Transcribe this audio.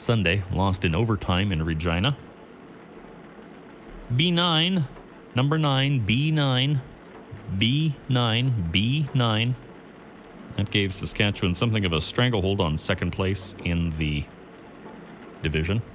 Sunday. Lost in overtime in Regina. B9, number 9, B9, B9, B9. That gave Saskatchewan something of a stranglehold on second place in the division.